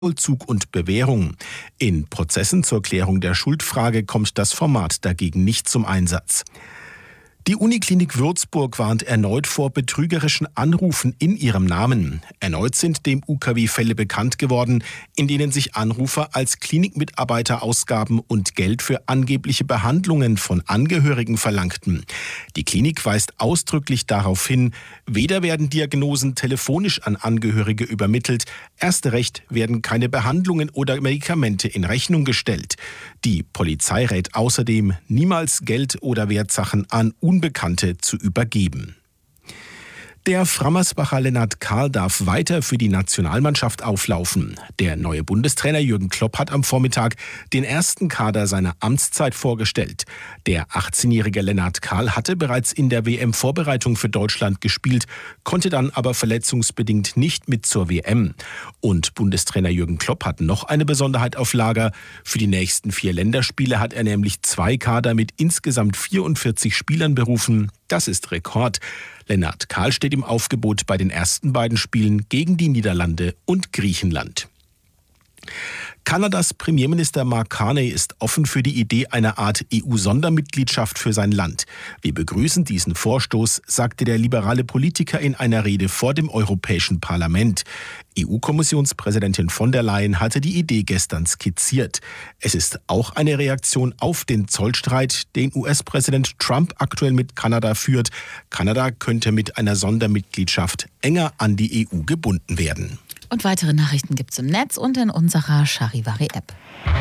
Vollzug und Bewährung. In Prozessen zur Klärung der Schuldfrage kommt das Format dagegen nicht zum Einsatz. Die Uniklinik Würzburg warnt erneut vor betrügerischen Anrufen in ihrem Namen. Erneut sind dem UKW Fälle bekannt geworden, in denen sich Anrufer als Klinikmitarbeiter ausgaben und Geld für angebliche Behandlungen von Angehörigen verlangten. Die Klinik weist ausdrücklich darauf hin, weder werden Diagnosen telefonisch an Angehörige übermittelt, erst recht werden keine Behandlungen oder Medikamente in Rechnung gestellt. Die Polizei rät außerdem, niemals Geld oder Wertsachen an Unbekannte zu übergeben. Der Frammersbacher Lennart Kahl darf weiter für die Nationalmannschaft auflaufen. Der neue Bundestrainer Jürgen Klopp hat am Vormittag den ersten Kader seiner Amtszeit vorgestellt. Der 18-jährige Lennart Kahl hatte bereits in der WM-Vorbereitung für Deutschland gespielt, konnte dann aber verletzungsbedingt nicht mit zur WM. Und Bundestrainer Jürgen Klopp hat noch eine Besonderheit auf Lager. Für die nächsten 4 Länderspiele hat er nämlich 2 Kader mit insgesamt 44 Spielern berufen. Das ist Rekord. Lennart Kahl steht im Aufgebot bei den ersten beiden Spielen gegen die Niederlande und Griechenland. Kanadas Premierminister Mark Carney ist offen für die Idee einer Art EU-Sondermitgliedschaft für sein Land. Wir begrüßen diesen Vorstoß, sagte der liberale Politiker in einer Rede vor dem Europäischen Parlament. EU-Kommissionspräsidentin von der Leyen hatte die Idee gestern skizziert. Es ist auch eine Reaktion auf den Zollstreit, den US-Präsident Trump aktuell mit Kanada führt. Kanada könnte mit einer Sondermitgliedschaft enger an die EU gebunden werden. Und weitere Nachrichten gibt's im Netz und in unserer Charivari-App.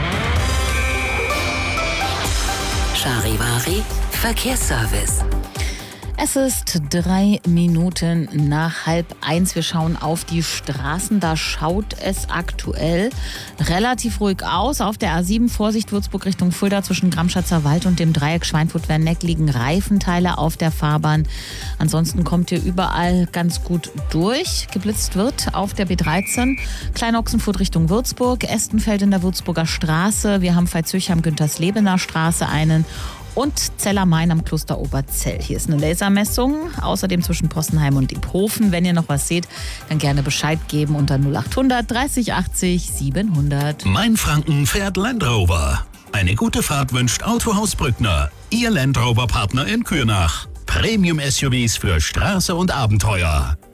Charivari Verkehrsservice. Es ist 3 Minuten nach 12:30. Wir schauen auf die Straßen. Da schaut es aktuell relativ ruhig aus. Auf der A7 Vorsicht Würzburg Richtung Fulda zwischen Gramschatzer Wald und dem Dreieck Schweinfurt-Werneck liegen Reifenteile auf der Fahrbahn. Ansonsten kommt hier überall ganz gut durch. Geblitzt wird auf der B13 Kleinochsenfurt Richtung Würzburg, Estenfeld in der Würzburger Straße. Wir haben Veitshöchheim am Günterslebener Straße einen. Und Zellermain am Kloster Oberzell. Hier ist eine Lasermessung, außerdem zwischen Possenheim und Diephofen. Wenn ihr noch was seht, dann gerne Bescheid geben unter 0800 30 80 700. Mainfranken fährt Land Rover. Eine gute Fahrt wünscht Autohaus Brückner, Ihr Land Rover Partner in Kürnach. Premium-SUVs für Straße und Abenteuer.